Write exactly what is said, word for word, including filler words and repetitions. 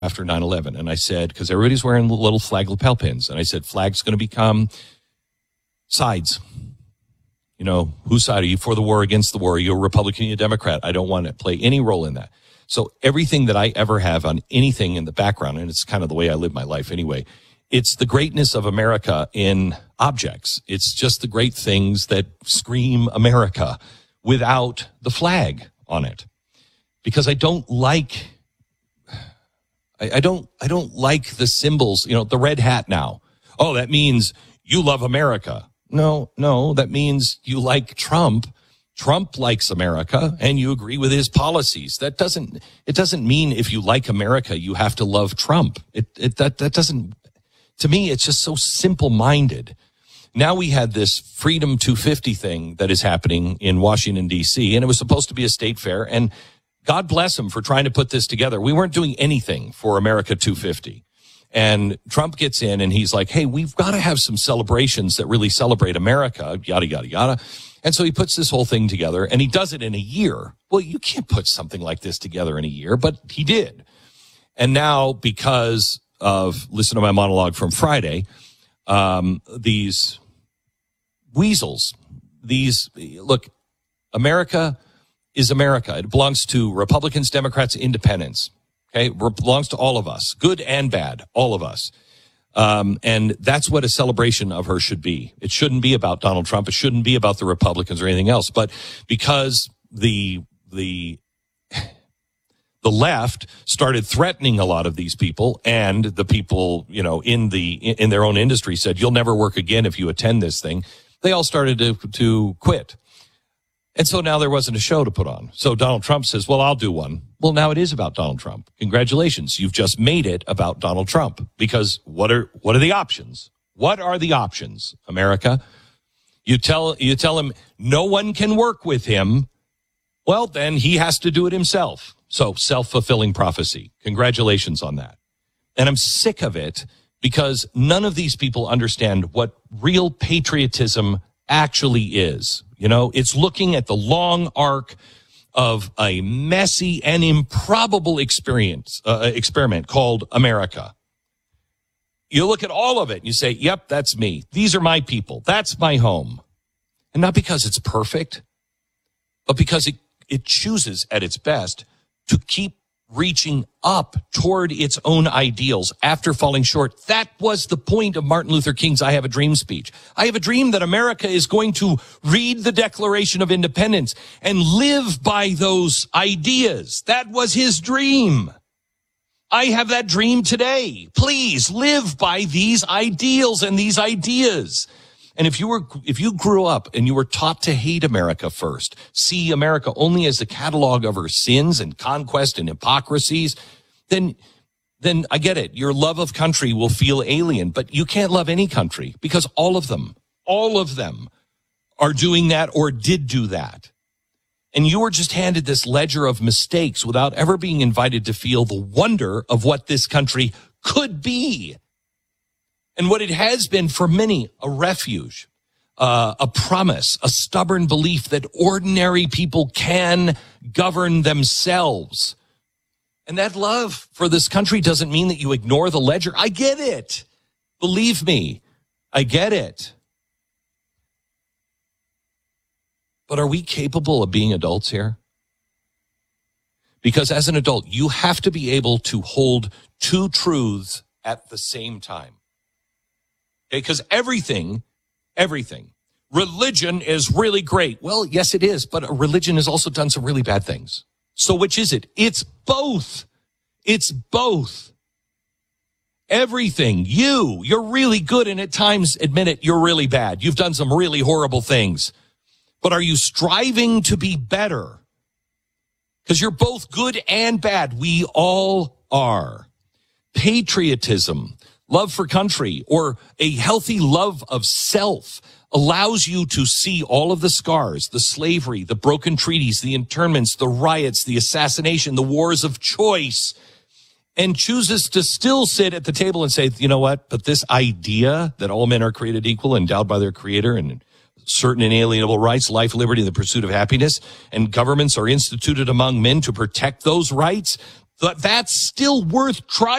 after nine eleven. And I said, because everybody's wearing little flag lapel pins. And I said, flag's going to become sides. You know, whose side are you, for the war, against the war? Are you a Republican, are you a Democrat? I don't want to play any role in that. So everything that I ever have on anything in the background, and it's kind of the way I live my life anyway, it's the greatness of America in objects. It's just the great things that scream America without the flag on it. Because I don't like, I, I don't, I don't like the symbols, you know, the red hat now. Oh, that means you love America. No, no, that means you like Trump. Trump likes America and you agree with his policies. That doesn't, it doesn't mean if you like America, you have to love Trump. It, it, that, that doesn't, to me, it's just so simple-minded. Now we had this Freedom two fifty thing that is happening in Washington, D C, and it was supposed to be a state fair, and God bless him for trying to put this together. We weren't doing anything for America two fifty. And Trump gets in and he's like, hey, we've got to have some celebrations that really celebrate America, yada, yada, yada. And so he puts this whole thing together and he does it in a year. Well, you can't put something like this together in a year, but he did. And now because of, listen to my monologue from Friday, um, these weasels, these, look, America is America. It belongs to Republicans, Democrats, Independents. Okay, it belongs to all of us, good and bad, all of us. Um, and that's what a celebration of her should be. It shouldn't be about Donald Trump. It shouldn't be about the Republicans or anything else. But because the the the left started threatening a lot of these people, and the people, you know, in the in their own industry said, "You'll never work again if you attend this thing," they all started to to quit. And so now there wasn't a show to put on. So Donald Trump says, well, I'll do one. Well, now it is about Donald Trump. Congratulations. You've just made it about Donald Trump. Because what are, what are the options? What are the options, America? You tell, you tell him no one can work with him. Well, then he has to do it himself. So self-fulfilling prophecy. Congratulations on that. And I'm sick of it because none of these people understand what real patriotism actually is. You know, it's looking at the long arc of a messy and improbable experience, uh, experiment called America. You look at all of it and you say, yep, that's me. These are my people. That's my home. And not because it's perfect, but because it, it chooses at its best to keep reaching up toward its own ideals after falling short. That was the point of Martin Luther King's I Have a Dream speech. I have a dream that America is going to read the Declaration of Independence and live by those ideas. That was his dream. I have that dream today. Please live by these ideals and these ideas. And if you were, if you grew up and you were taught to hate America first, see America only as the catalog of her sins and conquest and hypocrisies, then, then I get it. Your love of country will feel alien, but you can't love any country because all of them, all of them are doing that or did do that. And you were just handed this ledger of mistakes without ever being invited to feel the wonder of what this country could be. And what it has been for many, a refuge, uh, a promise, a stubborn belief that ordinary people can govern themselves. And that love for this country doesn't mean that you ignore the ledger. I get it. Believe me, I get it. But are we capable of being adults here? Because as an adult, you have to be able to hold two truths at the same time. Okay, because everything, everything, religion is really great. Well, yes, it is, but religion has also done some really bad things. So which is it? It's both. It's both. Everything. You, you're really good, and at times, admit it, you're really bad. You've done some really horrible things. But are you striving to be better? Because you're both good and bad. We all are. Patriotism, love for country, or a healthy love of self allows you to see all of the scars, the slavery, the broken treaties, the internments, the riots, the assassination, the wars of choice, and chooses to still sit at the table and say, you know what, but this idea that all men are created equal, endowed by their creator, and certain inalienable rights, life, liberty, and the pursuit of happiness, and governments are instituted among men to protect those rights, that's still worth trying.